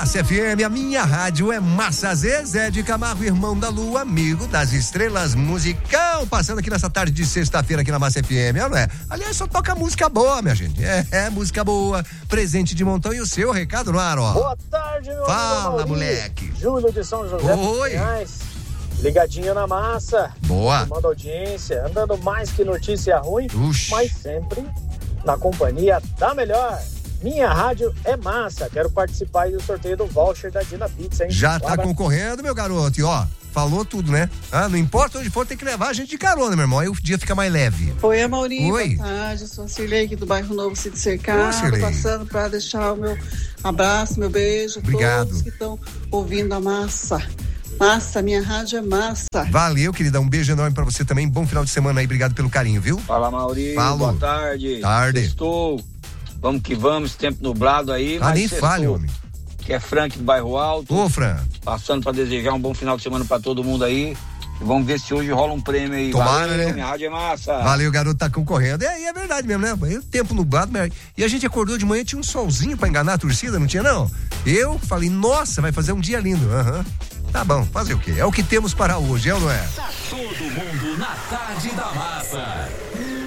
Massa FM, a minha rádio é Massa. Zezé de Camargo, irmão da Lua, amigo das estrelas, musicão, passando aqui nessa tarde de sexta-feira aqui na Massa FM, não é? Aliás, só toca música boa, minha gente. É música boa, presente de montão. E o seu recado no ar, ó. Boa tarde, meu Fala, amigo moleque. Júlio de São José. Oi. Ligadinho na massa. Boa. Tomando audiência, andando mais que notícia ruim, Uxi. mas sempre na companhia da melhor. Minha rádio é massa. Quero participar aí do sorteio do voucher da Dina Pizza, hein? Já tá concorrendo, meu garoto. E ó, falou tudo, né? Não importa onde for, tem que levar a gente de carona, meu irmão. Aí o dia fica mais leve. Oi, Amaury. Oi. Boa tarde. Eu sou a Cirlei aqui do bairro Novo Cid Cercado. Cirlei. Passando para deixar o meu abraço, meu beijo. Obrigado. Todos que estão ouvindo a massa. Massa, minha rádio é massa. Valeu, querida. Um beijo enorme pra você também. Bom final de semana aí. Obrigado pelo carinho, viu? Fala, Amaury. Falo. Boa tarde. Tarde. Estou. Vamos que vamos, tempo nublado aí. Nem fale, homem. Que é Frank do Bairro Alto. Ô, Fran. Passando para desejar um bom final de semana para todo mundo aí. E vamos ver se hoje rola um prêmio aí. Tomara, valeu, né? Minha rádio é massa. Valeu, garoto, tá concorrendo. É verdade mesmo, né? O tempo nublado, e a gente acordou de manhã, tinha um solzinho pra enganar a torcida, não tinha não? Eu falei, nossa, vai fazer um dia lindo. Tá bom, fazer o quê? É o que temos para hoje, é ou não é? Tá todo mundo na Tarde da Massa.